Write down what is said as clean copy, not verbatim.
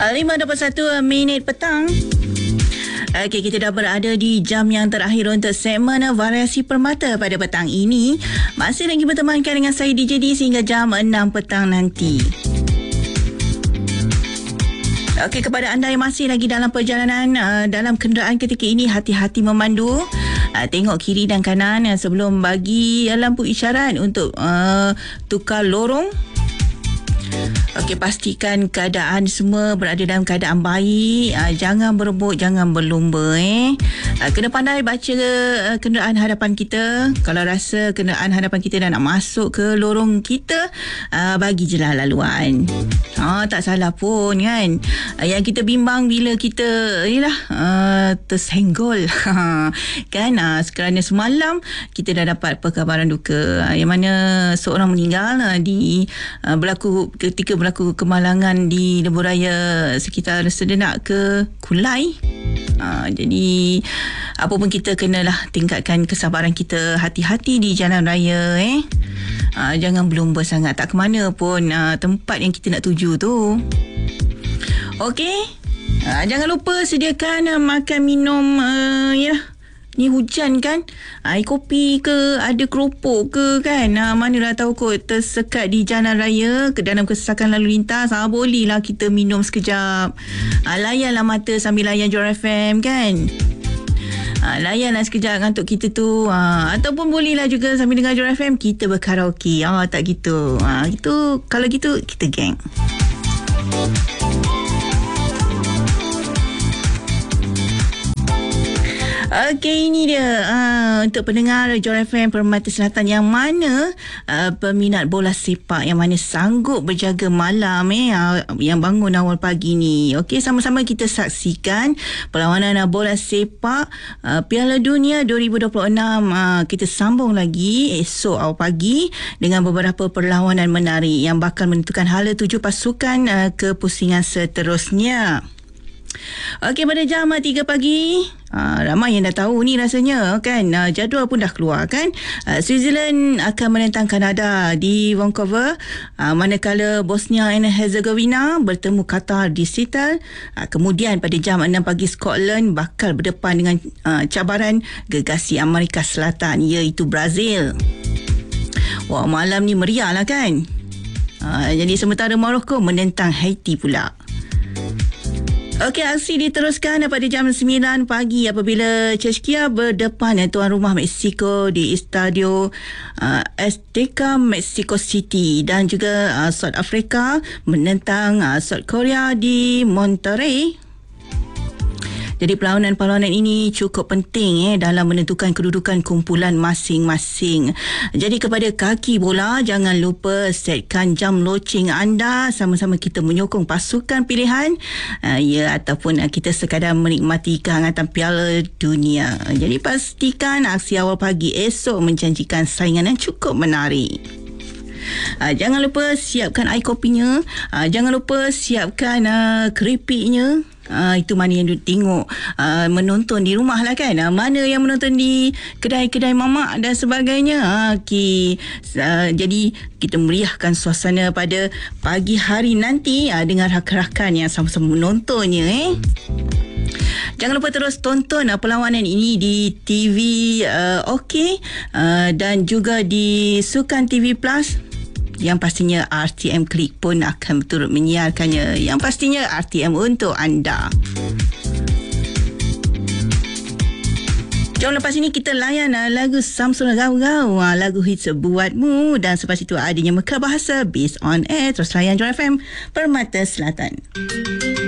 5:21 petang. Okey, kita dah berada di jam yang terakhir untuk segmen Variasi Permata pada petang ini. Masih lagi bertemankan dengan saya DJ D sehingga jam 6 petang nanti. Okey, kepada anda yang masih lagi dalam perjalanan dalam kenderaan ketika ini, hati-hati memandu. Tengok kiri dan kanan sebelum bagi lampu isyarat untuk tukar lorong. Okey, pastikan keadaan semua berada dalam keadaan baik. Jangan berebut, jangan berlumba. Kena pandai baca kenderaan hadapan kita. Kalau rasa kenderaan hadapan kita dah nak masuk ke lorong kita, bagi je lah laluan. Tak salah pun kan. Yang kita bimbang bila kita tersenggol kan, kerana semalam kita dah dapat perkabaran duka yang mana seorang meninggal berlaku ketika berlaku kemalangan di lebuhraya sekitar Sedenak ke Kulai. Jadi apa pun kita kenalah tingkatkan kesabaran kita, hati-hati di jalan raya. Jangan berlumba sangat, tak ke mana pun tempat yang kita nak tuju tu. Okey, jangan lupa sediakan makan minum. Ni hujan kan, air kopi ke, ada keropok ke kan, manalah tahu kot tersekat di jalan raya ke dalam kesesakan lalu lintas. Bolehlah kita minum sekejap, layanlah mata sambil layan Joy FM kan. Layanlah sekejap ngantuk kita tu, ataupun bolehlah juga sambil dengar Joy FM kita berkaraoke. Tak gitu, itu kalau gitu kita geng. Okey, ini dia untuk pendengar Joy FM Permata Selatan yang mana peminat bola sepak, yang mana sanggup berjaga malam yang bangun awal pagi ni. Okey, sama-sama kita saksikan perlawanan bola sepak Piala Dunia 2026. Kita sambung lagi esok awal pagi dengan beberapa perlawanan menarik yang bakal menentukan hala 7 pasukan ke pusingan seterusnya. Okey, pada jam 3 pagi, ramai yang dah tahu ni rasanya kan, jadual pun dah keluar kan. Switzerland akan menentang Kanada di Vancouver, manakala Bosnia and Herzegovina bertemu Qatar di Seattle. Kemudian pada jam 6 pagi Scotland bakal berdepan dengan cabaran gegasi Amerika Selatan, iaitu Brazil. Wah, malam ni meriah lah kan. Jadi sementara Morocco menentang Haiti pula. Okey, aksi diteruskan pada jam 9 pagi apabila Czechia berdepan tuan rumah Mexico di Estadio Azteca Mexico City, dan juga South Africa menentang South Korea di Monterrey. Jadi perlawanan ini cukup penting dalam menentukan kedudukan kumpulan masing-masing. Jadi kepada kaki bola, jangan lupa setkan jam loceng anda. Sama-sama kita menyokong pasukan pilihan ataupun kita sekadar menikmati kehangatan Piala Dunia. Jadi pastikan aksi awal pagi esok menjanjikan saingan yang cukup menarik. Jangan lupa siapkan air kopinya, jangan lupa siapkan keripiknya. Itu mana yang tengok menonton di rumah lah kan, mana yang menonton di kedai-kedai mamak dan sebagainya. Jadi kita meriahkan suasana pada pagi hari nanti dengan rakan-rakan yang sama-sama menontonnya. Jangan lupa terus tonton perlawanan ini di TV dan juga di Sukan TV Plus. Yang pastinya RTM Klik pun akan turut menyiarkannya. Yang pastinya RTM untuk anda. Jom lepas ini kita layan lagu Samsul Gau-Gau, lagu hits buatmu, dan selepas itu adanya Mekar Bahasa Based on Air. Terus layan Joy FM Permata Selatan.